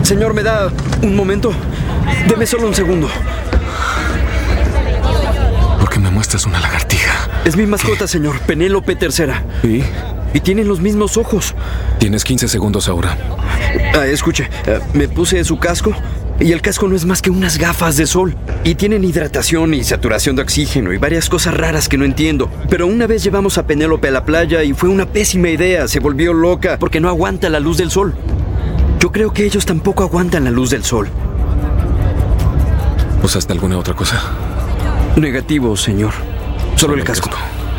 Señor, ¿me da un momento? Deme solo un segundo. ¿Por qué me muestras una lagartija? Es mi mascota, señor. Penélope III. Y tienen los mismos ojos. Tienes 15 segundos ahora. Escuche, me puse su casco y el casco no es más que unas gafas de sol. Y tienen hidratación y saturación de oxígeno y varias cosas raras que no entiendo. Pero una vez llevamos a Penélope a la playa y fue una pésima idea. Se volvió loca porque no aguanta la luz del sol. Yo creo que ellos tampoco aguantan la luz del sol. ¿Usaste alguna otra cosa? Negativo, señor. Solo el casco.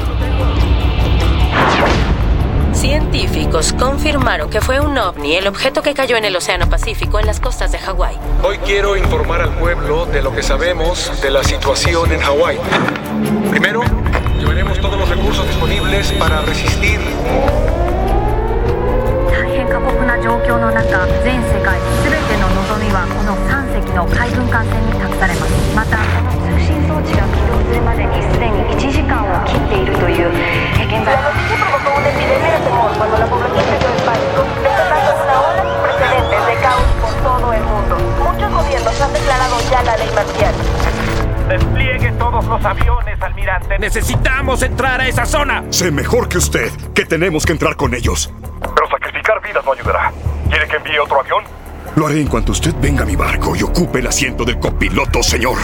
Científicos confirmaron que fue un ovni, el objeto que cayó en el Océano Pacífico en las costas de Hawái. Hoy quiero informar al pueblo de lo que sabemos de la situación en Hawái. Primero, llevaremos todos los recursos disponibles para resistir. 大変過酷な状況の中、全世界すべての望みはこの3隻の海軍艦船に託されます。また、この通信装置が起動するまでにすでに1時間を切っているという現在。La noticia provocó una epidemia de temor cuando la población cayó en pánico, detonando una ola sin precedentes de caos por todo el mundo. Muchos gobiernos han declarado ya la ley marcial. Despliegue todos los aviones, almirante. ¡Necesitamos entrar a esa zona! Sé mejor que usted que tenemos que entrar con ellos. Pero sacrificar vidas no ayudará. ¿Quiere que envíe otro avión? Lo haré en cuanto usted venga a mi barco y ocupe el asiento del copiloto, señor.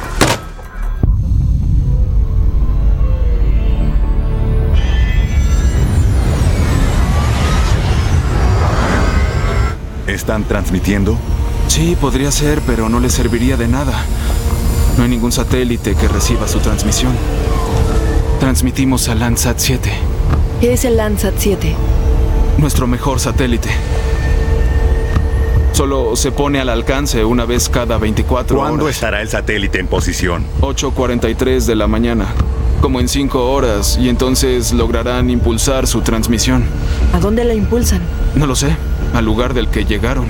¿Están transmitiendo? Sí, podría ser, pero no les serviría de nada. No hay ningún satélite que reciba su transmisión. Transmitimos a Landsat 7. ¿Qué es el Landsat 7? Nuestro mejor satélite. Solo se pone al alcance una vez cada 24 horas. ¿Cuándo estará el satélite en posición? 8:43 de la mañana. Como en 5 horas, y entonces lograrán impulsar su transmisión. ¿A dónde la impulsan? No lo sé. Al lugar del que llegaron.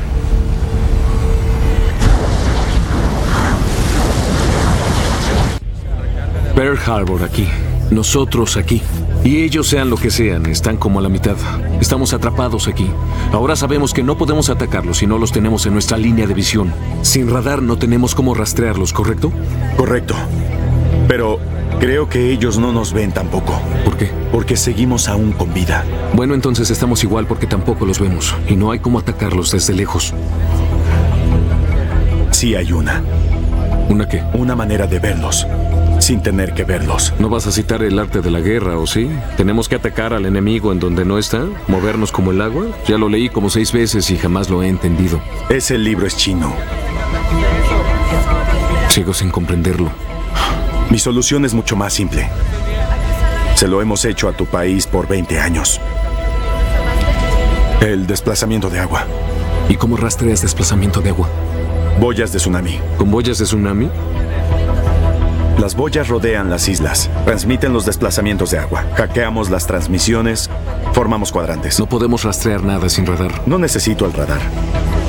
Pearl Harbor aquí. Nosotros aquí. Y ellos sean lo que sean, están como a la mitad. Estamos atrapados aquí. Ahora sabemos que no podemos atacarlos si no los tenemos en nuestra línea de visión. Sin radar no tenemos cómo rastrearlos, ¿correcto? Correcto. Pero creo que ellos no nos ven tampoco. ¿Por qué? Porque seguimos aún con vida. Bueno, entonces estamos igual porque tampoco los vemos. Y no hay cómo atacarlos desde lejos. Sí hay una. ¿Una qué? Una manera de verlos. Sin tener que verlos. ¿No vas a citar el arte de la guerra, o sí? ¿Tenemos que atacar al enemigo en donde no está? ¿Movernos como el agua? Ya lo leí como 6 veces y jamás lo he entendido. Ese libro es chino. Sigo sin comprenderlo. Mi solución es mucho más simple. Se lo hemos hecho a tu país por 20 años. El desplazamiento de agua. ¿Y cómo rastreas desplazamiento de agua? Boyas de tsunami. ¿Con boyas de tsunami? Las boyas rodean las islas, transmiten los desplazamientos de agua. Hackeamos las transmisiones, formamos cuadrantes. No podemos rastrear nada sin radar. No necesito el radar.